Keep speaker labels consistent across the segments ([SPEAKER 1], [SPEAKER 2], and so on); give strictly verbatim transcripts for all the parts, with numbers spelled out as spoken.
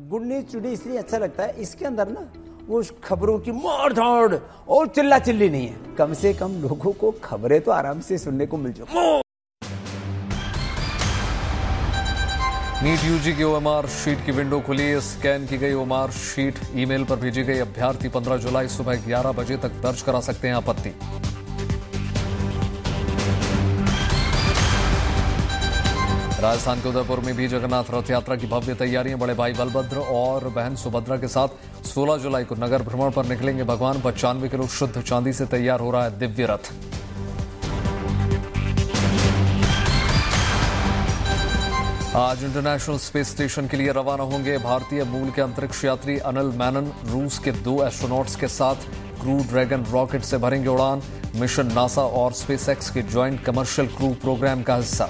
[SPEAKER 1] Good news today इसलिए अच्छा लगता है, इसके अंदर ना वो खबरों की मार धाड़ और चिल्ला चिल्ली नहीं है। कम से कम लोगों को खबरें तो आराम से सुनने को मिल जाए।
[SPEAKER 2] नीट यूजी की ओएमआर शीट की विंडो खुली, स्कैन की गई ओएमआर शीट ईमेल पर भेजी गई। अभ्यर्थी पंद्रह जुलाई सुबह ग्यारह बजे तक दर्ज करा सकते हैं आपत्ति। राजस्थान के उदयपुर में भी जगन्नाथ रथ यात्रा की भव्य तैयारियां। बड़े भाई बलभद्र और बहन सुभद्रा के साथ सोलह जुलाई को नगर भ्रमण पर निकलेंगे भगवान। पचानवे किलो शुद्ध चांदी से तैयार हो रहा है दिव्य रथ। आज इंटरनेशनल स्पेस स्टेशन के लिए रवाना होंगे भारतीय मूल के अंतरिक्ष यात्री अनिल मेनन। रूस के दो एस्ट्रोनॉट्स के साथ क्रू ड्रैगन रॉकेट से भरेंगे उड़ान। मिशन नासा और स्पेसएक्स के ज्वाइंट कमर्शियल क्रू प्रोग्राम का हिस्सा।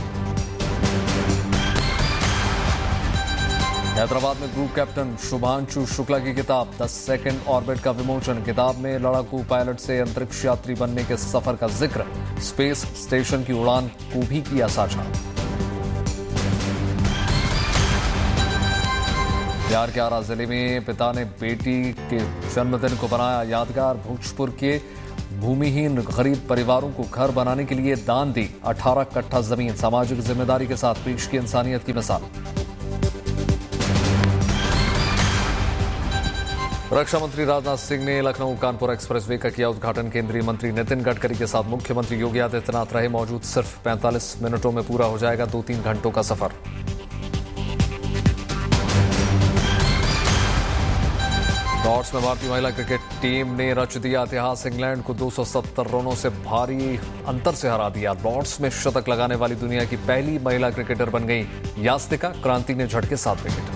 [SPEAKER 2] हैदराबाद में ग्रुप कैप्टन शुभांशु शुक्ला की किताब द सेकंड ऑर्बिट का विमोचन। किताब में लड़ाकू पायलट से अंतरिक्ष यात्री बनने के सफर का जिक्र। स्पेस स्टेशन की उड़ान को भी किया साझा। बिहार के आरा जिले में पिता ने बेटी के जन्मदिन को बनाया यादगार। भोजपुर के भूमिहीन गरीब परिवारों को घर बनाने के लिए दान दी अठारह कट्ठा जमीन। सामाजिक जिम्मेदारी के साथ पेश की इंसानियत की मिसाल। रक्षा मंत्री राजनाथ सिंह ने लखनऊ कानपुर एक्सप्रेसवे का किया उद्घाटन। केंद्रीय मंत्री नितिन गडकरी के साथ मुख्यमंत्री योगी आदित्यनाथ रहे मौजूद। सिर्फ पैंतालीस मिनटों में पूरा हो जाएगा दो तीन घंटों का सफर। लॉर्ड्स में भारतीय महिला क्रिकेट टीम ने रच दिया इतिहास। इंग्लैंड को दो सौ सत्तर रनों से भारी अंतर से हरा दिया। लॉर्ड्स में शतक लगाने वाली दुनिया की पहली महिला क्रिकेटर बन गई यास्तिका। क्रांति ने झटके सात विकेट।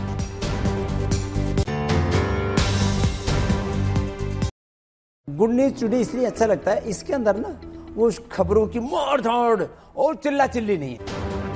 [SPEAKER 1] गुड न्यूज टुडे इसलिए अच्छा लगता है, इसके अंदर ना वो खबरों की मार धाड़ और चिल्ला चिल्ली नहीं है।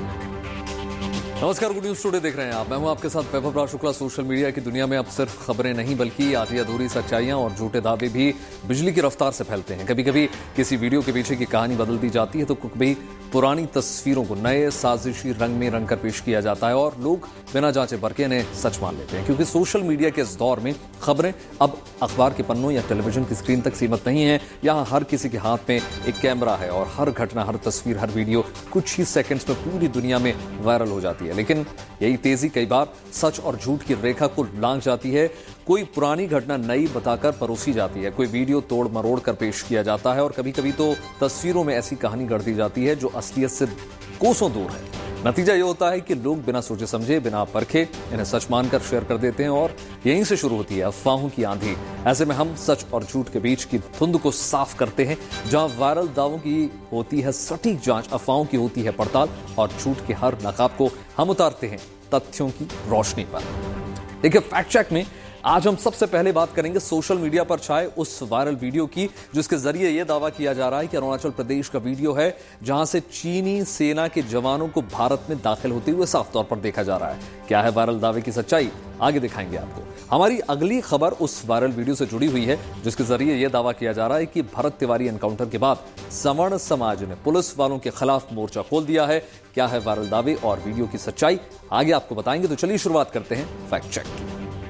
[SPEAKER 2] नमस्कार, गुड न्यूज टुडे देख रहे हैं आप। मैं हूं आपके साथ वैभव राज शुक्ला। सोशल मीडिया की दुनिया में अब सिर्फ खबरें नहीं बल्कि आधी अधूरी सच्चाइयां और झूठे दावे भी बिजली की रफ्तार से फैलते हैं। कभी कभी किसी वीडियो के पीछे की कहानी बदल दी जाती है तो कभी पुरानी तस्वीरों को नए साजिशी रंग में रंग कर पेश किया जाता है और लोग बिना जांचे परखे इन्हें सच मान लेते हैं। क्योंकि सोशल मीडिया के इस दौर में खबरें अब अखबार के पन्नों या टेलीविजन की स्क्रीन तक सीमित नहीं है। यहाँ हर किसी के हाथ में एक कैमरा है और हर घटना, हर तस्वीर, हर वीडियो कुछ ही सेकंड्स में पूरी दुनिया में वायरल हो जाती है। लेकिन यही तेजी कई बार सच और झूठ की रेखा को लांघ जाती है। कोई पुरानी घटना नई बताकर परोसी जाती है, कोई वीडियो तोड़ मरोड़ कर पेश किया जाता है और कभी कभी तो तस्वीरों में ऐसी कहानी गढ़ दी जाती है जो असलियत से कोसों दूर है। नतीजा यह होता है कि लोग बिना सोचे समझे, बिना परखे इन्हें सच मानकर शेयर कर देते हैं और यहीं से शुरू होती है अफवाहों की आंधी। ऐसे में हम सच और झूठ के बीच की धुंध को साफ करते हैं। जहां वायरल दावों की होती है सटीक जांच, अफवाहों की होती है पड़ताल और झूठ के हर नकाब को हम उतारते हैं तथ्यों की रोशनी पर। देखिए, फैक्ट चेक में आज हम सबसे पहले बात करेंगे सोशल मीडिया पर छाए उस वायरल वीडियो की जिसके जरिए यह दावा किया जा रहा है कि अरुणाचल प्रदेश का वीडियो है जहां से चीनी सेना के जवानों को भारत में दाखिल होते हुए साफ तौर पर देखा जा रहा है। क्या है वायरल दावे की सच्चाई, आगे दिखाएंगे आपको। हमारी अगली खबर उस वायरल वीडियो से जुड़ी हुई है जिसके जरिए यह दावा किया जा रहा है कि भरत तिवारी एनकाउंटर के बाद सवर्ण समाज ने पुलिस वालों के खिलाफ मोर्चा खोल दिया है। क्या है वायरल दावे और वीडियो की सच्चाई, आगे आपको बताएंगे। तो चलिए शुरुआत करते हैं फैक्ट चेक की।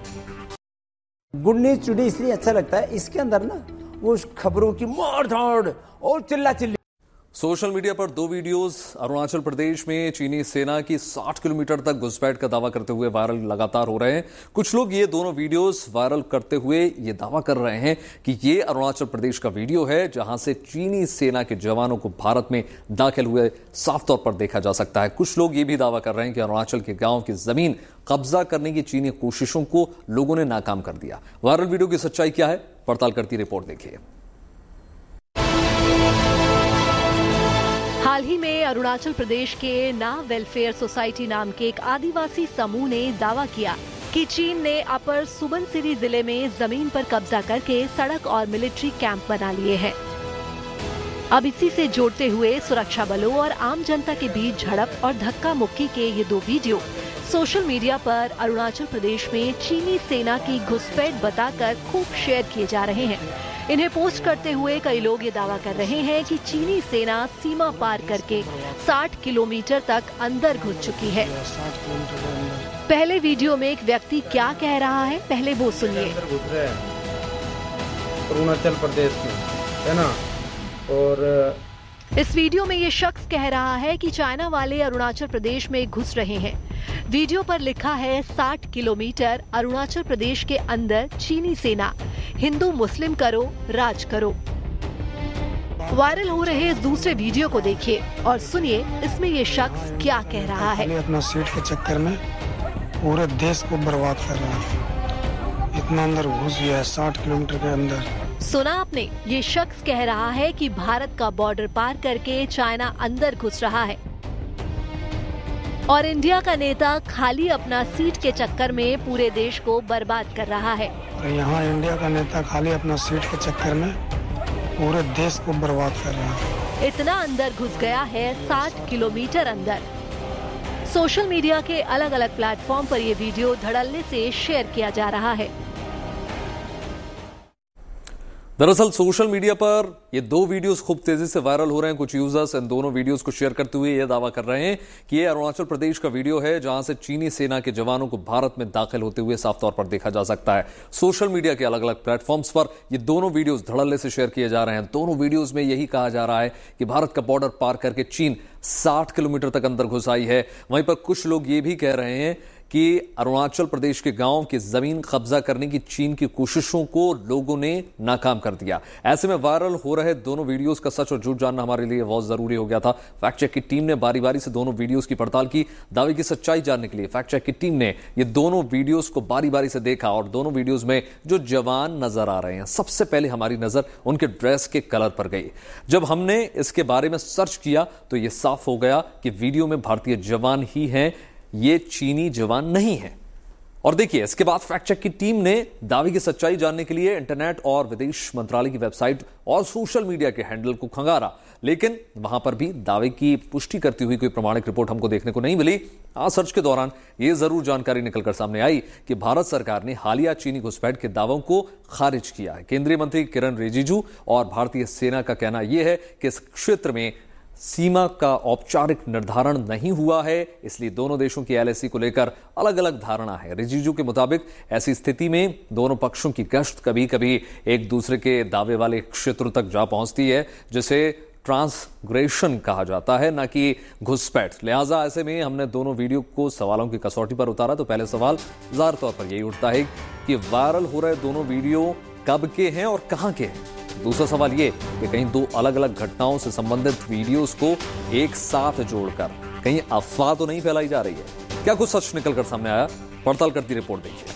[SPEAKER 1] गुड न्यूज टुडे इसलिए अच्छा लगता है, इसके अंदर ना वो खबरों की मार धाड़ और चिल्ला चिल्ली।
[SPEAKER 2] सोशल मीडिया पर दो वीडियोस अरुणाचल प्रदेश में चीनी सेना की साठ किलोमीटर तक घुसपैठ का दावा करते हुए वायरल लगातार हो रहे हैं। कुछ लोग ये दोनों वीडियोस वायरल करते हुए ये दावा कर रहे हैं कि ये अरुणाचल प्रदेश का वीडियो है जहां से चीनी सेना के जवानों को भारत में दाखिल हुए साफ तौर पर देखा जा सकता है। कुछ लोग ये भी दावा कर रहे हैं कि अरुणाचल के गांव की जमीन कब्जा करने की चीनी कोशिशों को लोगों ने नाकाम कर दिया। वायरल वीडियो की सच्चाई क्या है, पड़ताल करती रिपोर्ट देखिए।
[SPEAKER 3] हाल ही में अरुणाचल प्रदेश के ना वेलफेयर सोसाइटी नाम के एक आदिवासी समूह ने दावा किया कि चीन ने अपर सुबनसिरी जिले में जमीन पर कब्जा करके सड़क और मिलिट्री कैंप बना लिए हैं। अब इसी से जोड़ते हुए सुरक्षा बलों और आम जनता के बीच झड़प और धक्का मुक्की के ये दो वीडियो सोशल मीडिया पर अरुणाचल प्रदेश में चीनी सेना की घुसपैठ बताकर खूब शेयर किए जा रहे हैं। इन्हें पोस्ट करते हुए कई लोग ये दावा कर रहे हैं कि चीनी सेना सीमा पार करके साठ किलोमीटर तक अंदर घुस चुकी है। पहले वीडियो में एक व्यक्ति क्या कह रहा है, पहले वो सुनिए।
[SPEAKER 4] अरुणाचल प्रदेश में है ना, और
[SPEAKER 3] इस वीडियो में ये शख्स कह रहा है कि चाइना वाले अरुणाचल प्रदेश में घुस रहे हैं। वीडियो पर लिखा है साठ किलोमीटर अरुणाचल प्रदेश के अंदर चीनी सेना, हिंदू मुस्लिम करो राज करो। वायरल हो रहे इस दूसरे वीडियो को देखिए और सुनिए इसमें ये शख्स क्या कह रहा है।
[SPEAKER 5] अपना सीट के चक्कर में पूरे देश को बर्बाद कर रहा है, इतना अंदर घुस गया है साठ किलोमीटर के अंदर।
[SPEAKER 3] सुना आपने, ये शख्स कह रहा है कि भारत का बॉर्डर पार करके चाइना अंदर घुस रहा है और इंडिया का नेता खाली अपना सीट के चक्कर में पूरे देश को बर्बाद कर रहा है।
[SPEAKER 5] और यहाँ इंडिया का नेता खाली अपना सीट के चक्कर में पूरे देश को बर्बाद कर रहा है।
[SPEAKER 3] इतना अंदर घुस गया है, साठ किलोमीटर अंदर। सोशल मीडिया के अलग अलग प्लेटफॉर्म पर ये वीडियो धड़ल्ले से शेयर किया जा रहा है।
[SPEAKER 2] दरअसल सोशल मीडिया पर ये दो वीडियोस खूब तेजी से वायरल हो रहे हैं। कुछ यूजर्स इन दोनों वीडियोस को शेयर करते हुए यह दावा कर रहे हैं कि ये अरुणाचल प्रदेश का वीडियो है जहां से चीनी सेना के जवानों को भारत में दाखिल होते हुए साफ तौर पर देखा जा सकता है। सोशल मीडिया के अलग अलग प्लेटफॉर्म्स पर ये दोनों वीडियोस धड़ल्ले से शेयर किए जा रहे हैं। दोनों वीडियोस में यही कहा जा रहा है कि भारत का बॉर्डर पार करके चीन साठ किलोमीटर तक अंदर घुस आई है। वहीं पर कुछ लोग ये भी कह रहे हैं कि अरुणाचल प्रदेश के गांव की जमीन कब्जा करने की चीन की कोशिशों को लोगों ने नाकाम कर दिया। ऐसे में वायरल हो रहे दोनों वीडियोस का सच और झूठ जानना हमारे लिए बहुत जरूरी हो गया था। फैक्ट चेक की टीम ने बारी बारी से दोनों वीडियोस की पड़ताल की। दावे की सच्चाई जानने के लिए फैक्ट चेक की टीम ने ये दोनों वीडियोस को बारी बारी से देखा और दोनों वीडियोस में जो जवान नजर आ रहे हैं, सबसे पहले हमारी नजर उनके ड्रेस के कलर पर गई। जब हमने इसके बारे में सर्च किया तो यह साफ हो गया कि वीडियो में भारतीय जवान ही हैं, ये चीनी जवान नहीं है। और देखिए, इसके बाद फैक्ट चेक की टीम ने दावे की सच्चाई जानने के लिए इंटरनेट और विदेश मंत्रालय की वेबसाइट और सोशल मीडिया के हैंडल को खंगारा, लेकिन वहां पर भी दावे की पुष्टि करती हुई कोई प्रमाणिक रिपोर्ट हमको देखने को नहीं मिली। आज सर्च के दौरान यह जरूर जानकारी निकलकर सामने आई कि भारत सरकार ने हालिया चीनी घुसपैठ के दावों को खारिज किया है। केंद्रीय मंत्री किरण रिजिजू और भारतीय सेना का कहना यह है कि इस क्षेत्र में सीमा का औपचारिक निर्धारण नहीं हुआ है, इसलिए दोनों देशों की एलएसी को लेकर अलग अलग धारणा है। रिजिजू के मुताबिक ऐसी स्थिति में दोनों पक्षों की गश्त कभी कभी एक दूसरे के दावे वाले क्षेत्रों तक जा पहुंचती है, जिसे ट्रांसग्रेशन कहा जाता है, न कि घुसपैठ। लिहाजा ऐसे में हमने दोनों वीडियो को सवालों की कसौटी पर उतारा तो पहले सवाल ज़ाहिर तौर पर यही उठता है कि वायरल हो रहे दोनों वीडियो कब के हैं और कहां के हैं। दूसरा सवाल ये कि कहीं दो अलग अलग घटनाओं से संबंधित वीडियोस को एक साथ जोड़कर कहीं अफवाह तो नहीं फैलाई जा रही है। क्या कुछ सच निकलकर सामने आया, पड़ताल करती रिपोर्ट देखिए।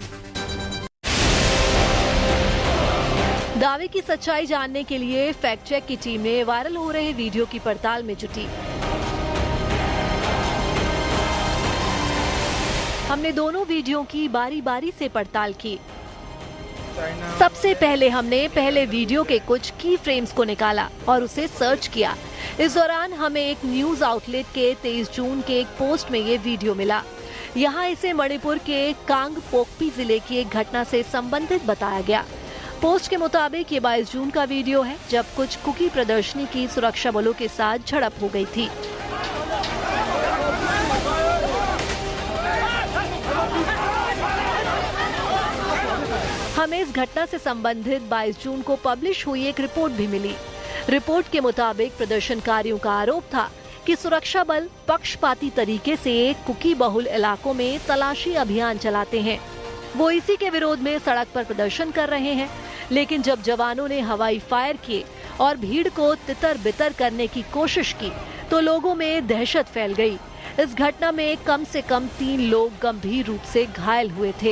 [SPEAKER 3] दावे की सच्चाई जानने के लिए फैक्ट चेक की टीम ने वायरल हो रहे वीडियो की पड़ताल में जुटी। हमने दोनों वीडियो की बारी बारी से पड़ताल की। सबसे पहले हमने पहले वीडियो के कुछ की फ्रेम्स को निकाला और उसे सर्च किया। इस दौरान हमें एक न्यूज आउटलेट के तेईस जून के एक पोस्ट में ये वीडियो मिला। यहाँ इसे मणिपुर के कांग पोकपी जिले की एक घटना से संबंधित बताया गया। पोस्ट के मुताबिक ये बाईस जून का वीडियो है, जब कुछ कुकी प्रदर्शनी की सुरक्षा बलों के साथ झड़प हो गई थी। हमें इस घटना से संबंधित बाईस जून को पब्लिश हुई एक रिपोर्ट भी मिली। रिपोर्ट के मुताबिक प्रदर्शनकारियों का आरोप था कि सुरक्षा बल पक्षपाती तरीके से कुकी बहुल इलाकों में तलाशी अभियान चलाते हैं। वो इसी के विरोध में सड़क पर प्रदर्शन कर रहे हैं, लेकिन जब जवानों ने हवाई फायर किए और भीड़ को तितर बितर करने की कोशिश की तो लोगों में दहशत फैल गई। इस घटना में कम से कम तीन लोग गंभीर रूप से घायल हुए थे।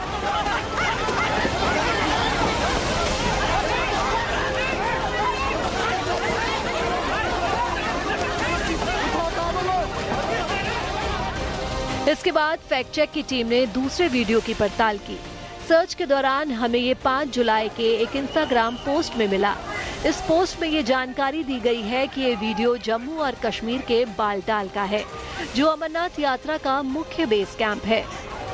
[SPEAKER 3] इसके बाद फैक्ट चेक की टीम ने दूसरे वीडियो की पड़ताल की। सर्च के दौरान हमें ये पाँच जुलाई के एक इंस्टाग्राम पोस्ट में मिला। इस पोस्ट में ये जानकारी दी गई है कि ये वीडियो जम्मू और कश्मीर के बालटाल का है, जो अमरनाथ यात्रा का मुख्य बेस कैंप है।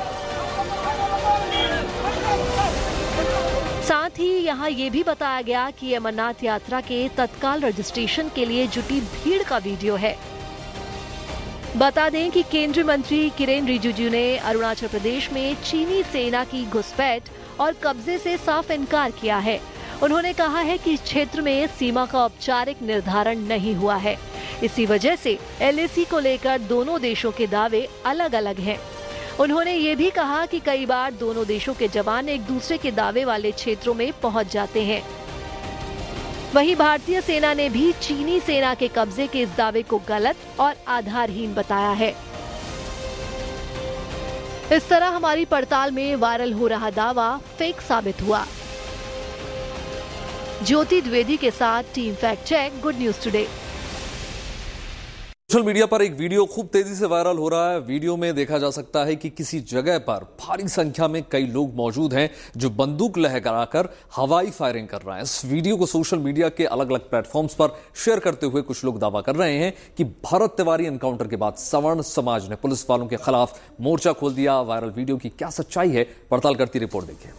[SPEAKER 3] साथ ही यहाँ ये भी बताया गया कि अमरनाथ यात्रा के तत्काल रजिस्ट्रेशन के लिए जुटी भीड़ का वीडियो है। बता दें कि केंद्रीय मंत्री किरेन रिजिजू ने अरुणाचल प्रदेश में चीनी सेना की घुसपैठ और कब्जे से साफ इनकार किया है। उन्होंने कहा है कि इस क्षेत्र में सीमा का औपचारिक निर्धारण नहीं हुआ है। इसी वजह से एलएसी को लेकर दोनों देशों के दावे अलग अलग हैं। उन्होंने ये भी कहा कि कई बार दोनों देशों के जवान एक दूसरे के दावे वाले क्षेत्रों में पहुंच जाते हैं। वहीं भारतीय सेना ने भी चीनी सेना के कब्जे के इस दावे को गलत और आधारहीन बताया है। इस तरह हमारी पड़ताल में वायरल हो रहा दावा फेक साबित हुआ। ज्योति द्विवेदी के साथ team fact check, good news today.
[SPEAKER 2] Social media पर एक वीडियो खूब तेजी से वायरल हो रहा है। वीडियो में देखा जा सकता है कि किसी जगह पर भारी संख्या में कई लोग मौजूद हैं जो बंदूक लहराकर हवाई फायरिंग कर रहे हैं। इस वीडियो को सोशल मीडिया के अलग अलग प्लेटफॉर्म्स पर शेयर करते हुए कुछ लोग दावा कर रहे हैं कि भरत तिवारी एनकाउंटर के बाद सवर्ण समाज ने पुलिस वालों के खिलाफ मोर्चा खोल दिया। वायरल वीडियो की क्या सच्चाई है, पड़ताल करती रिपोर्ट देखिए।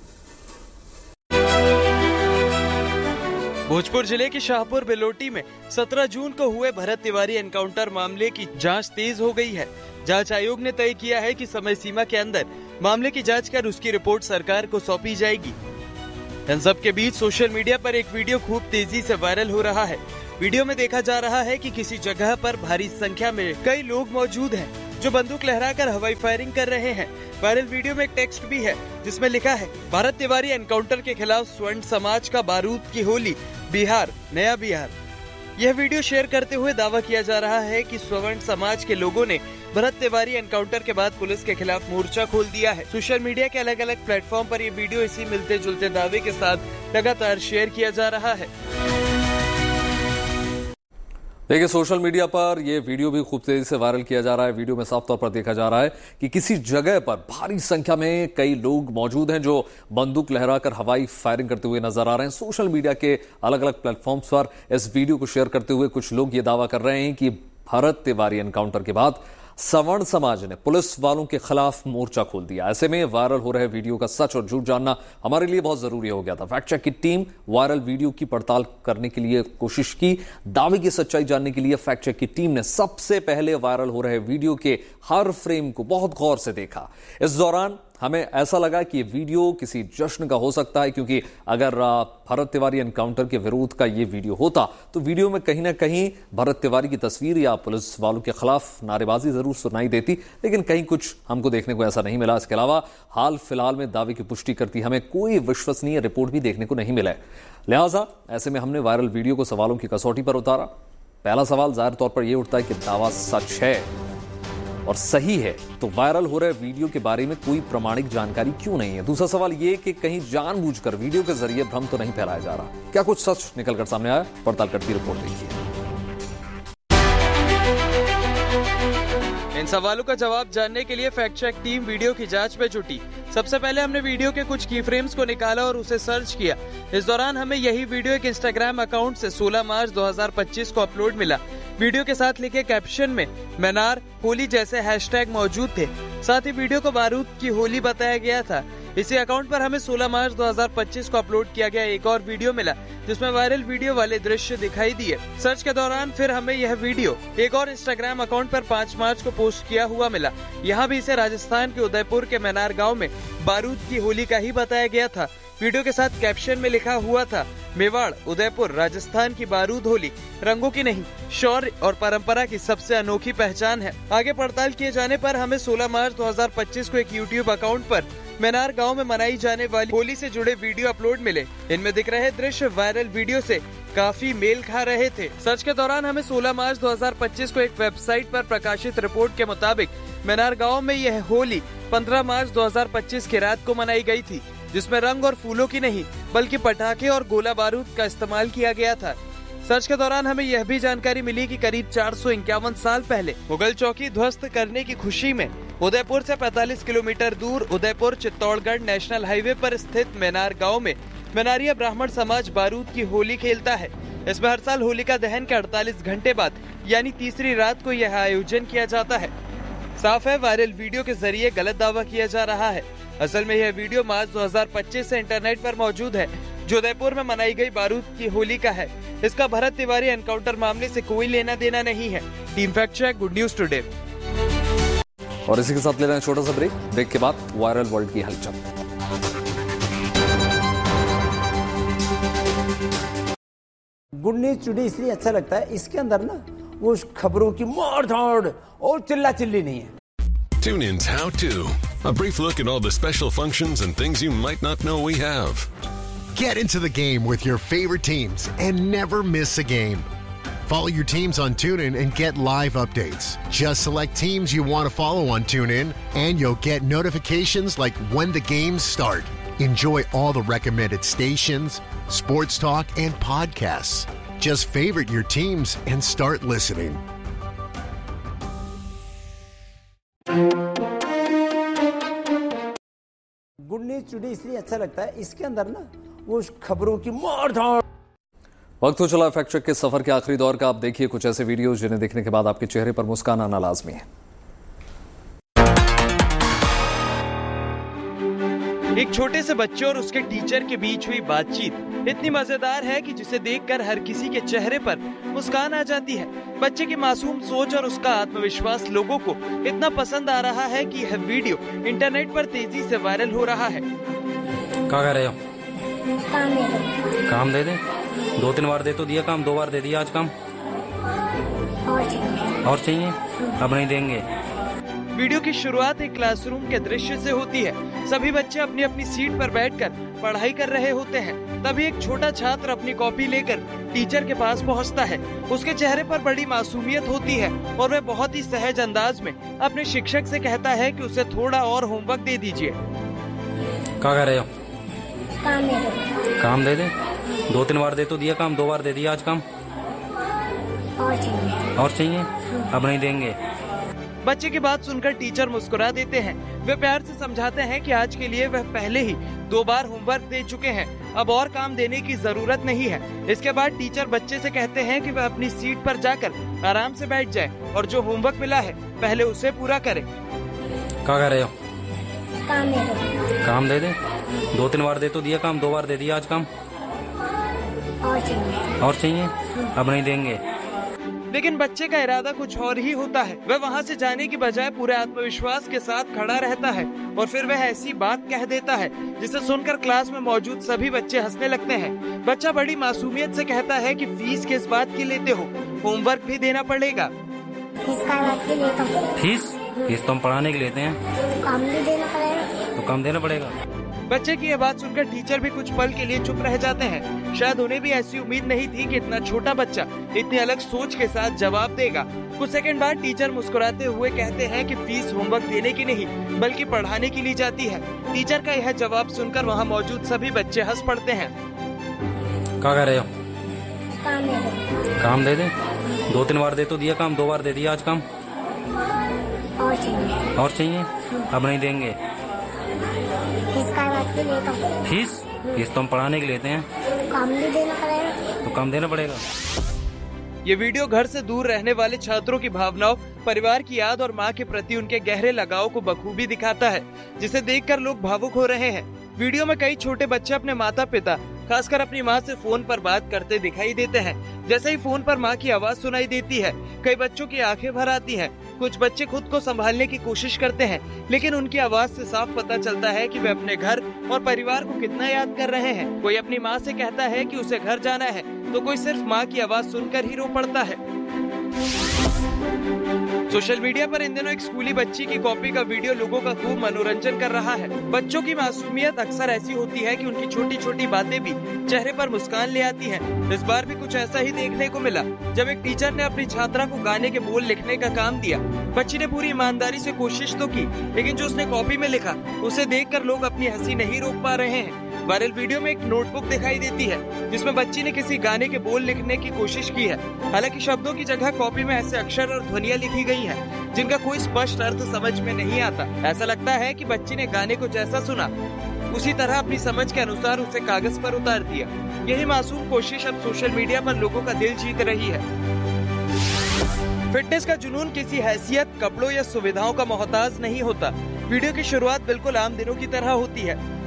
[SPEAKER 6] भोजपुर जिले की शाहपुर बेलोटी में सत्रह जून को हुए भरत तिवारी एनकाउंटर मामले की जांच तेज हो गई है। जांच आयोग ने तय किया है कि समय सीमा के अंदर मामले की जांच कर उसकी रिपोर्ट सरकार को सौंपी जाएगी। इन सब के बीच सोशल मीडिया पर एक वीडियो खूब तेजी से वायरल हो रहा है। वीडियो में देखा जा रहा है कि किसी जगह पर भारी संख्या में कई लोग मौजूद हैं जो बंदूक लहराकर हवाई फायरिंग कर रहे हैं। वायरल वीडियो में एक टेक्स्ट भी है जिसमें लिखा है, भारत तिवारी एनकाउंटर के खिलाफ स्वर्ण समाज का बारूद की होली, बिहार नया बिहार। यह वीडियो शेयर करते हुए दावा किया जा रहा है कि स्वर्ण समाज के लोगों ने भरत तिवारी एनकाउंटर के बाद पुलिस के खिलाफ मोर्चा खोल दिया है। सोशल मीडिया के अलग अलग प्लेटफॉर्म पर यह वीडियो इसी मिलते जुलते दावे के साथ लगातार शेयर किया जा रहा है।
[SPEAKER 2] देखिए, सोशल मीडिया पर यह वीडियो भी खूब तेजी से वायरल किया जा रहा है। वीडियो में साफ तौर पर देखा जा रहा है कि किसी जगह पर भारी संख्या में कई लोग मौजूद हैं जो बंदूक लहराकर हवाई फायरिंग करते हुए नजर आ रहे हैं। सोशल मीडिया के अलग अलग प्लेटफॉर्म्स पर इस वीडियो को शेयर करते हुए कुछ लोग ये दावा कर रहे हैं कि भरत तिवारी एनकाउंटर के बाद सवर्ण समाज ने पुलिस वालों के खिलाफ मोर्चा खोल दिया। ऐसे में वायरल हो रहे वीडियो का सच और झूठ जानना हमारे लिए बहुत जरूरी हो गया था। फैक्ट चेक की टीम वायरल वीडियो की पड़ताल करने के लिए कोशिश की। दावे की सच्चाई जानने के लिए फैक्ट चेक की टीम ने सबसे पहले वायरल हो रहे वीडियो के हर फ्रेम को बहुत गौर से देखा। इस दौरान हमें ऐसा लगा कि ये वीडियो किसी जश्न का हो सकता है, क्योंकि अगर भरत तिवारी एनकाउंटर के विरोध का ये वीडियो होता तो वीडियो में कहीं ना कहीं भरत तिवारी की तस्वीर या पुलिस वालों के खिलाफ नारेबाजी जरूर सुनाई देती, लेकिन कहीं कुछ हमको देखने को ऐसा नहीं मिला। इसके अलावा हाल फिलहाल में दावे की पुष्टि करती हमें कोई विश्वसनीय रिपोर्ट भी देखने को नहीं मिला है। लिहाजा ऐसे में हमने वायरल वीडियो को सवालों की कसौटी पर उतारा। पहला सवाल जाहिर तौर पर यह उठता है कि दावा सच है और सही है तो वायरल हो रहे वीडियो के बारे में कोई प्रमाणिक जानकारी क्यों नहीं है। दूसरा सवाल यह कि कहीं जानबूझकर वीडियो के जरिए भ्रम तो नहीं फैलाया जा रहा। क्या कुछ सच निकलकर सामने आया? पड़ताल करती रिपोर्ट देखिए।
[SPEAKER 6] इन सवालों का जवाब जानने के लिए फैक्ट चेक टीम वीडियो की जांच में जुटी। सबसे पहले हमने वीडियो के कुछ की फ्रेम्स को निकाला और उसे सर्च किया। इस दौरान हमें यही वीडियो एक इंस्टाग्राम अकाउंट से सोलह मार्च दो हज़ार पच्चीस को अपलोड मिला। वीडियो के साथ लिखे कैप्शन में मैनार होली जैसे हैशटैग मौजूद थे। साथ ही वीडियो को बारूद की होली बताया गया था। इसी अकाउंट पर हमें सोलह मार्च दो हज़ार पच्चीस को अपलोड किया गया एक और वीडियो मिला जिसमें वायरल वीडियो वाले दृश्य दिखाई दिए। सर्च के दौरान फिर हमें यह वीडियो एक और इंस्टाग्राम अकाउंट पर पाँच मार्च को पोस्ट किया हुआ मिला। यहाँ भी इसे राजस्थान के उदयपुर के मैनार गाँव में बारूद की होली का ही बताया गया था। वीडियो के साथ कैप्शन में लिखा हुआ था, मेवाड़ उदयपुर राजस्थान की बारूद होली रंगों की नहीं, शौर्य और परंपरा की सबसे अनोखी पहचान है। आगे पड़ताल किए जाने पर हमें सोलह मार्च दो हज़ार पच्चीस को एक यूट्यूब अकाउंट पर मैनार गांव में मनाई जाने वाली होली से जुड़े वीडियो अपलोड मिले। इनमें दिख रहे दृश्य वायरल वीडियो से काफी मेल खा रहे थे। सर्च के दौरान हमें सोलह मार्च दो हज़ार पच्चीस को एक वेबसाइट पर प्रकाशित रिपोर्ट के मुताबिक मैनार गांव में यह होली पंद्रह मार्च दो हज़ार पच्चीस की रात को मनाई गई थी, जिसमें रंग और फूलों की नहीं बल्कि पटाखे और गोला बारूद का इस्तेमाल किया गया था। सर्च के दौरान हमें यह भी जानकारी मिली कि करीब चार सौ इक्यावन साल पहले मुगल चौकी ध्वस्त करने की खुशी में उदयपुर से पैंतालीस किलोमीटर दूर उदयपुर चित्तौड़गढ़ नेशनल हाईवे पर स्थित मैनार गांव में मैनारिया ब्राह्मण समाज बारूद की होली खेलता है। इसमें हर साल होलिका दहन के अड़तालीस घंटे बाद यानी तीसरी रात को यह आयोजन किया जाता है। साफ है, वायरल वीडियो के जरिए गलत दावा किया जा रहा है। असल में यह वीडियो मार्च दो हज़ार पच्चीस से इंटरनेट पर मौजूद है, जो उदयपुर में मनाई गई बारूद की होली का है। इसका भरत तिवारी एनकाउंटर मामले से कोई लेना देना नहीं है। Team fact check, good news today.
[SPEAKER 2] और इसी के साथ ले रहे हैं छोटा सा ब्रेक। ब्रेक के बाद वायरल वर्ल्ड की हलचल।
[SPEAKER 1] गुड न्यूज टुडे इसलिए अच्छा लगता है, इसके अंदर ना वो खबरों की मार धाड़ और चिल्ला चिल्ली नहीं है।
[SPEAKER 7] Tune in's How To, a brief look at all the special functions and things you might not know we have.
[SPEAKER 8] Get into the game with your favorite teams and never miss a game. Follow your teams on TuneIn and get live updates. Just select teams you want to follow on TuneIn and you'll get notifications like when the games start. Enjoy all the recommended stations, sports talk, and podcasts. Just favorite your teams and start listening.
[SPEAKER 1] Good news today इसलिए अच्छा लगता है, इसके अंदर ना वो खबरों की मार धाड़।
[SPEAKER 2] वक्त हो चला फैक्ट चेक के सफर के आखिरी दौर का। आप देखिए कुछ ऐसे वीडियोस जिन्हें देखने के बाद आपके चेहरे पर मुस्कान आना लाजमी है।
[SPEAKER 6] एक छोटे से बच्चे और उसके टीचर के बीच हुई बातचीत इतनी मजेदार है कि जिसे देखकर हर किसी के चेहरे पर मुस्कान आ जाती है। बच्चे की मासूम सोच और उसका आत्मविश्वास लोगों को इतना पसंद आ रहा है कि यह वीडियो इंटरनेट पर तेजी से वायरल हो रहा है।
[SPEAKER 9] क्या कर रहे हो?
[SPEAKER 10] काम दे दो।
[SPEAKER 9] काम दे दे? दो तीन बार दे तो दिया काम, दो बार दे दिया आज काम।
[SPEAKER 10] और चाहिए।
[SPEAKER 9] और चाहिए? अब नहीं देंगे।
[SPEAKER 6] वीडियो की शुरुआत एक क्लासरूम के दृश्य से होती है। सभी बच्चे अपनी अपनी सीट पर बैठकर पढ़ाई कर रहे होते हैं। तभी एक छोटा छात्र अपनी कॉपी लेकर टीचर के पास पहुंचता है। उसके चेहरे पर बड़ी मासूमियत होती है और वह बहुत ही सहज अंदाज में अपने शिक्षक से कहता है कि उसे थोड़ा और होमवर्क दे दीजिए।
[SPEAKER 9] क्या कर रहे हो?
[SPEAKER 10] काम दे दो।
[SPEAKER 9] काम दे दे? दो तीन बार दे तो दिया काम, दो बार दे दिया आज काम।
[SPEAKER 10] और चाहिए।
[SPEAKER 9] और चाहिए? अब नहीं देंगे।
[SPEAKER 6] बच्चे की बात सुनकर टीचर मुस्कुरा देते हैं। वे प्यार से समझाते हैं कि आज के लिए वह पहले ही दो बार होमवर्क दे चुके हैं, अब और काम देने की जरूरत नहीं है। इसके बाद टीचर बच्चे से कहते हैं कि वह अपनी सीट पर जाकर आराम से बैठ जाए और जो होमवर्क मिला है पहले उसे पूरा करे।
[SPEAKER 9] क्या कर रहे हो?
[SPEAKER 10] काम दे दो।
[SPEAKER 9] काम दे दे? दो तीन बार दे तो दिया काम, दो बार दे दिया आज काम।
[SPEAKER 10] और चाहिए।
[SPEAKER 9] और चाहिए? अब नहीं देंगे।
[SPEAKER 6] लेकिन बच्चे का इरादा कुछ और ही होता है। वह वहाँ से जाने की बजाय पूरे आत्मविश्वास के साथ खड़ा रहता है और फिर वह ऐसी बात कह देता है जिसे सुनकर क्लास में मौजूद सभी बच्चे हंसने लगते हैं। बच्चा बड़ी मासूमियत से कहता है कि फीस किस बात की लेते हो, होमवर्क भी देना पड़ेगा।
[SPEAKER 10] फीस का बात की लेता हूँ।
[SPEAKER 9] फीस? फीस तो हम पढ़ाने के लेते हैं।
[SPEAKER 10] तो काम भी देना पड़ेगा।
[SPEAKER 9] तो काम देना पड़ेगा।
[SPEAKER 6] बच्चे की यह बात सुनकर टीचर भी कुछ पल के लिए चुप रह जाते हैं। शायद उन्हें भी ऐसी उम्मीद नहीं थी कि इतना छोटा बच्चा इतनी अलग सोच के साथ जवाब देगा। कुछ सेकंड बाद टीचर मुस्कुराते हुए कहते हैं कि फीस होमवर्क देने की नहीं बल्कि पढ़ाने की ली जाती है। टीचर का यह जवाब सुनकर वहाँ मौजूद सभी बच्चे हंस पड़ते हैं।
[SPEAKER 9] क्या कर रहे हो?
[SPEAKER 10] काम दे दो।
[SPEAKER 9] काम दे दे? दो तीन बार दे तो दिया काम, दो बार दे दिया आज काम।
[SPEAKER 10] और चाहिए।
[SPEAKER 9] और चाहिए? अब नहीं देंगे।
[SPEAKER 10] फीस का बात की लेता हूँ।
[SPEAKER 9] फीस? फीस तो हम पढ़ाने के लेते हैं।
[SPEAKER 10] तो काम भी देना पड़ेगा।
[SPEAKER 9] तो काम देना पड़ेगा।
[SPEAKER 6] ये वीडियो घर से दूर रहने वाले छात्रों की भावनाओं, परिवार की याद और माँ के प्रति उनके गहरे लगाव को बखूबी दिखाता है, जिसे देखकर लोग भावुक हो रहे हैं। वीडियो में कई छोटे बच्चे अपने माता पिता, खासकर अपनी माँ से फोन पर बात करते दिखाई देते हैं। जैसे ही फोन पर माँ की आवाज सुनाई देती है, कई बच्चों की आंखें भर आती हैं। कुछ बच्चे खुद को संभालने की कोशिश करते हैं, लेकिन उनकी आवाज से साफ पता चलता है कि वे अपने घर और परिवार को कितना याद कर रहे हैं। कोई अपनी माँ से कहता है कि उसे घर जाना है, तो कोई सिर्फ माँ की आवाज सुनकर ही रो पड़ता है। सोशल मीडिया पर इन दिनों एक स्कूली बच्ची की कॉपी का वीडियो लोगों का खूब मनोरंजन कर रहा है। बच्चों की मासूमियत अक्सर ऐसी होती है कि उनकी छोटी छोटी बातें भी चेहरे पर मुस्कान ले आती हैं। इस बार भी कुछ ऐसा ही देखने को मिला, जब एक टीचर ने अपनी छात्रा को गाने के बोल लिखने का काम दिया। बच्ची ने पूरी ईमानदारी से कोशिश तो की, लेकिन जो उसने कॉपी में लिखा उसे देखकर लोग अपनी हंसी नहीं रोक पा रहे हैं। वायरल वीडियो में एक नोटबुक दिखाई देती है जिसमें बच्ची ने किसी गाने के बोल लिखने की कोशिश की है। हालांकि शब्दों की जगह कॉपी में ऐसे अक्षर और ध्वनियाँ लिखी गई हैं जिनका कोई स्पष्ट अर्थ समझ में नहीं आता। ऐसा लगता है कि बच्ची ने गाने को जैसा सुना उसी तरह अपनी समझ के अनुसार उसे कागज पर उतार दिया। यही मासूम कोशिश अब सोशल मीडिया पर लोगों का दिल जीत रही है। फिटनेस का जुनून किसी हैसियत, कपड़ों या सुविधाओं का मोहताज नहीं होता। वीडियो की शुरुआत बिल्कुल आम दिनों की तरह होती है।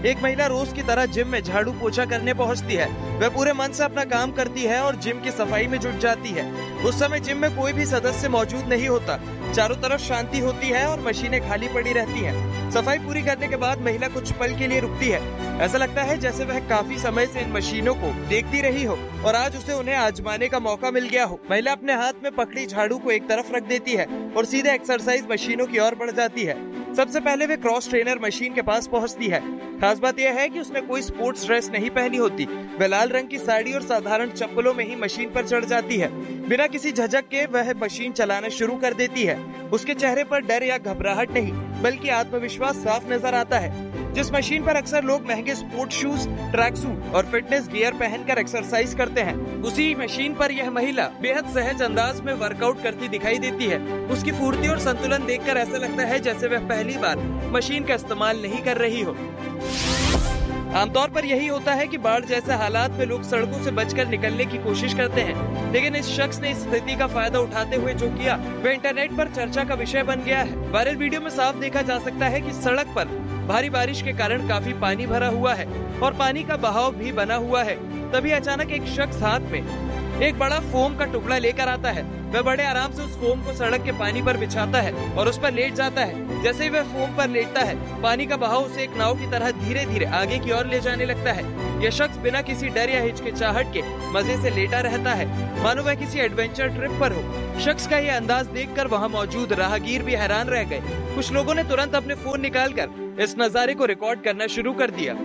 [SPEAKER 6] एक महिला रोज की तरह जिम में झाड़ू पोछा करने पहुंचती है। वह पूरे मन से अपना काम करती है और जिम की सफाई में जुट जाती है। उस समय जिम में कोई भी सदस्य मौजूद नहीं होता। चारों तरफ शांति होती है और मशीनें खाली पड़ी रहती हैं। सफाई पूरी करने के बाद महिला कुछ पल के लिए रुकती है। ऐसा लगता है जैसे वह काफी समय से इन मशीनों को देखती रही हो और आज उसे उन्हें आजमाने का मौका मिल गया हो। महिला अपने हाथ में पकड़ी झाड़ू को एक तरफ रख देती है और सीधे एक्सरसाइज मशीनों की ओर बढ़ जाती है। सबसे पहले वे क्रॉस ट्रेनर मशीन के पास पहुंचती है। खास बात यह है कि उसने कोई स्पोर्ट्स ड्रेस नहीं पहनी होती। वह लाल रंग की साड़ी और साधारण चप्पलों में ही मशीन पर चढ़ जाती है। बिना किसी झिझक के वह मशीन चलाना शुरू कर देती है। उसके चेहरे पर डर या घबराहट नहीं बल्कि आत्मविश्वास साफ नजर आता है। जिस मशीन पर अक्सर लोग महंगे स्पोर्ट्स शूज, ट्रैक सूट और फिटनेस गियर पहनकर एक्सरसाइज करते हैं, उसी मशीन पर यह महिला बेहद सहज अंदाज में वर्कआउट करती दिखाई देती है। उसकी फुर्ती और संतुलन देखकर ऐसा लगता है जैसे वह पहली बार मशीन का इस्तेमाल नहीं कर रही हो। आमतौर पर यही होता है कि बाढ़ जैसे हालात में लोग सड़कों से बचकर निकलने की कोशिश करते हैं, लेकिन इस शख्स ने इस स्थिति का फायदा उठाते हुए जो किया वह इंटरनेट पर चर्चा का विषय बन गया है। वायरल वीडियो में साफ देखा जा सकता है कि सड़क पर भारी बारिश के कारण काफी पानी भरा हुआ है और पानी का बहाव भी बना हुआ है। तभी अचानक एक शख्स हाथ में एक बड़ा फोम का टुकड़ा लेकर आता है। वह बड़े आराम से उस फोम को सड़क के पानी पर बिछाता है और उस पर लेट जाता है। जैसे ही वह फोम पर लेटता है, पानी का बहाव उसे एक नाव की तरह धीरे धीरे आगे की ओर ले जाने लगता है। यह शख्स बिना किसी डर या हिचकिचाहट के मजे से लेटा रहता है, मानो वह किसी एडवेंचर ट्रिप पर हो। शख्स का यह अंदाज देखकर वहाँ मौजूद राहगीर भी हैरान रह गए। कुछ लोगों ने तुरंत अपने फोन निकालकर इस नजारे को रिकॉर्ड करना शुरू कर दिया।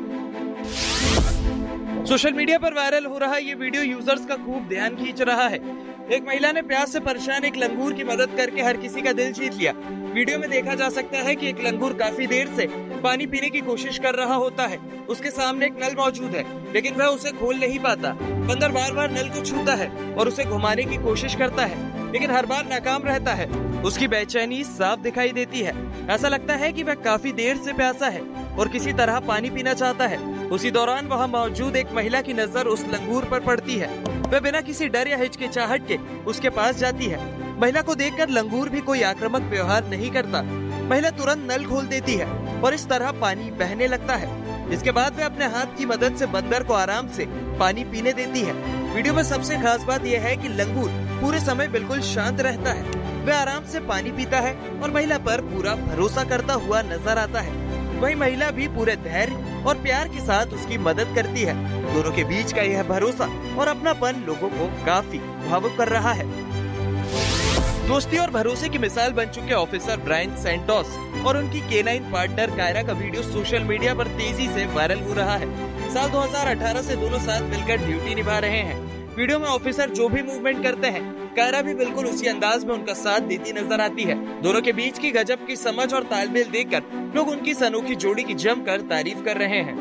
[SPEAKER 6] सोशल मीडिया पर वायरल हो रहा ये वीडियो यूजर्स का खूब ध्यान खींच रहा है। एक महिला ने प्यास से परेशान एक लंगूर की मदद करके हर किसी का दिल जीत लिया। वीडियो में देखा जा सकता है कि एक लंगूर काफी देर से पानी पीने की कोशिश कर रहा होता है। उसके सामने एक नल मौजूद है, लेकिन वह उसे खोल नहीं पाता। बंदर बार बार नल को छूता है और उसे घुमाने की कोशिश करता है, लेकिन हर बार नाकाम रहता है। उसकी बेचैनी साफ दिखाई देती है। ऐसा लगता है कि वह काफी देर से प्यासा है और किसी तरह पानी पीना चाहता है। उसी दौरान वहाँ मौजूद एक महिला की नजर उस लंगूर पर पड़ती है। वह बिना किसी डर या हिचकिचाहट के उसके पास जाती है। महिला को देखकर लंगूर भी कोई आक्रामक व्यवहार नहीं करता। महिला तुरंत नल खोल देती है और इस तरह पानी बहने लगता है। इसके बाद वह अपने हाथ की मदद से बंदर को आराम से पानी पीने देती है। वीडियो में सबसे खास बात यह है कि लंगूर पूरे समय बिल्कुल शांत रहता है। वह आराम से पानी पीता है और महिला पर पूरा भरोसा करता हुआ नजर आता है। वही महिला भी पूरे धैर्य और प्यार के साथ उसकी मदद करती है। दोनों के बीच का यह भरोसा और अपनापन लोगों को काफी भावुक कर रहा है। दोस्ती और भरोसे की मिसाल बन चुके ऑफिसर ब्रायन सैंटोस और उनकी केनाइन पार्टनर कायरा का वीडियो सोशल मीडिया पर तेजी से वायरल हो रहा है। साल दो हज़ार अठारह से दोनों साथ मिलकर ड्यूटी निभा रहे हैं। वीडियो में ऑफिसर जो भी मूवमेंट करते हैं, कायरा भी बिल्कुल उसी अंदाज में उनका साथ देती नजर आती है। दोनों के बीच की गजब की समझ और तालमेल देखकर लोग उनकी इस अनोखी जोड़ी की जमकर तारीफ कर रहे हैं।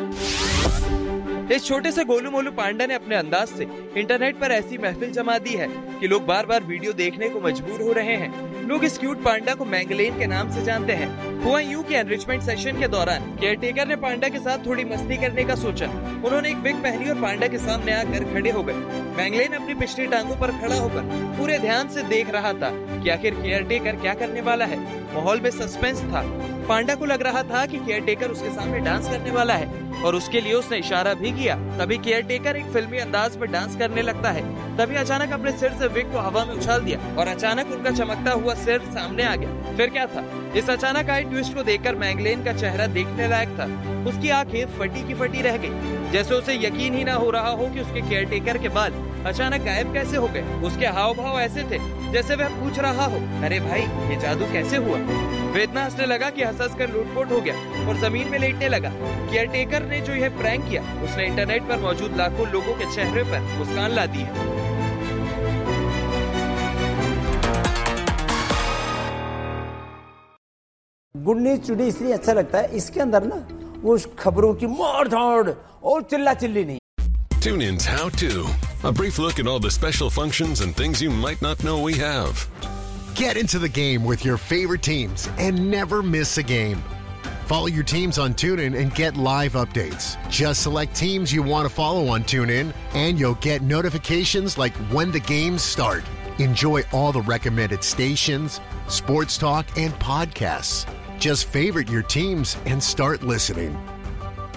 [SPEAKER 6] इस छोटे से गोलू मोलू पांडा ने अपने अंदाज से इंटरनेट पर ऐसी महफिल जमा दी है कि लोग बार बार वीडियो देखने को मजबूर हो रहे हैं। लोग इस क्यूट पांडा को मैंगलेन के नाम से जानते हैं। हुआ यूं कि एनरिचमेंट सेशन के दौरान केयरटेकर ने पांडा के साथ थोड़ी मस्ती करने का सोचा। उन्होंने एक विग पहनी और पांडा के सामने आकर खड़े हो गए। मैंगलेन अपनी पिछली टांगों पर खड़ा होकर पूरे ध्यान से देख रहा था कि आखिर केयरटेकर क्या करने वाला है। माहौल में सस्पेंस था। पांडा को लग रहा था कि केयरटेकर उसके सामने डांस करने वाला है और उसके लिए उसने इशारा भी किया। तभी केयरटेकर एक फिल्मी अंदाज में डांस करने लगता है। तभी अचानक अपने सिर से विग को हवा में उछाल दिया और अचानक उनका चमकता हुआ सिर सामने आ गया। फिर क्या था? इस अचानक आए ट्विस्ट को देखकर मैंगलेन का चेहरा देखने लायक था। उसकी आंखें फटी की फटी रह गई, जैसे उसे यकीन ही ना हो रहा हो कि उसके केयरटेकर के बाल अचानक गायब कैसे हो गए। उसके हाव भाव ऐसे थे जैसे वह पूछ रहा हो, अरे भाई ये जादू कैसे हुआ? वह इतना हंसने लगा कि हंस हंस कर लूटपोट हो गया और जमीन में लेटने लगा। केयरटेकर ने जो यह प्रैंक किया, उसने इंटरनेट पर मौजूद लाखों लोगों के चेहरे पर मुस्कान ला दी है।
[SPEAKER 1] गुड न्यूज टुडे इसलिए अच्छा लगता है, इसके अंदर ना वो खबरों की मार धाड़ और चिल्ला चिल्ली नहीं।
[SPEAKER 7] Tune in's How To, a brief look at all the special functions and things you might not know we have.
[SPEAKER 8] Get into the game with your favorite teams and never miss a game. Follow your teams on TuneIn and get live updates. Just select teams you want to follow on TuneIn and you'll get notifications like when the games start. Enjoy all the recommended stations, sports talk, and podcasts. Just favorite your teams and start listening.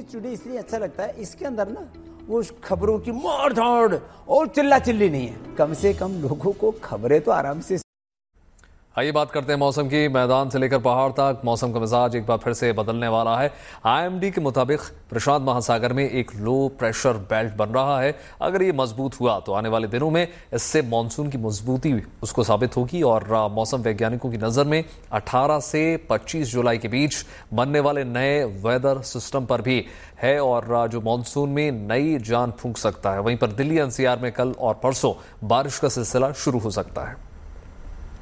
[SPEAKER 1] News today इसलिए अच्छा लगता है, इसके अंदर ना वो खबरों की मार धाड़ और चिल्ला चिल्ली नहीं है। कम से कम लोगों को खबरें तो आराम से।
[SPEAKER 2] आइए बात करते हैं मौसम की। मैदान से लेकर पहाड़ तक मौसम का मिजाज एक बार फिर से बदलने वाला है। आईएमडी के मुताबिक प्रशांत महासागर में एक लो प्रेशर बेल्ट बन रहा है। अगर ये मजबूत हुआ तो आने वाले दिनों में इससे मानसून की मजबूती उसको साबित होगी और मौसम वैज्ञानिकों की नजर में अठारह से पच्चीस जुलाई के बीच बनने वाले नए वेदर सिस्टम पर भी है और जो मानसून में नई जान फूंक सकता है। वहीं पर दिल्ली एनसीआर में कल और परसों बारिश का सिलसिला शुरू हो सकता है।